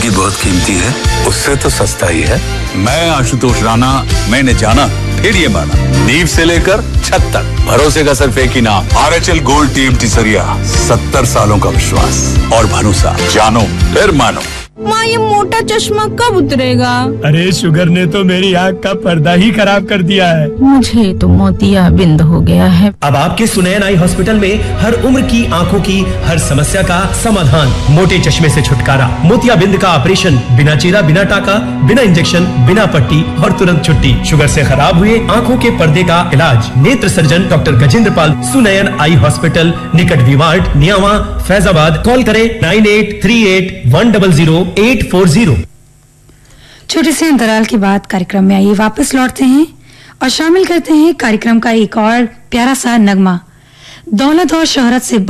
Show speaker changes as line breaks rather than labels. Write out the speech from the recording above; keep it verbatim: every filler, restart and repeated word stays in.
जिंदगी बहुत कीमती है, उससे तो सस्ता ही है।
मैं आशुतोष राणा, मैंने जाना फिर ये माना, नींव से लेकर छत तक भरोसे का सिर्फ एक ही नाम, R H L gold TMT सरिया। सत्तर सालों का विश्वास और भरोसा, जानो फिर मानो।
माँ, ये मोटा चश्मा कब उतरेगा?
अरे शुगर ने तो मेरी आँख का पर्दा ही खराब कर दिया है।
मुझे तो मोतियाबिंद हो गया है।
अब आपके सुनैन आई हॉस्पिटल में हर उम्र की आंखों की हर समस्या का समाधान, मोटे चश्मे से छुटकारा, मोतियाबिंद का ऑपरेशन, बिना चीरा, बिना टाका, बिना इंजेक्शन, बिना पट्टी और तुरंत छुट्टी। शुगर से खराब हुए आंखों के पर्दे का इलाज, नेत्र सर्जन डॉक्टर गजेंद्र पाल, सुनैन आई हॉस्पिटल, निकट विवार्ड, नियावा, फैजाबाद। कॉल करें nine eight three eight one double zero eight four zero.
छोटे से अंतराल के बाद कार्यक्रम में आइए वापस लौटते हैं और शामिल करते हैं कार्यक्रम का एक और प्यारा सा नगमा, दौलत और शोहरत से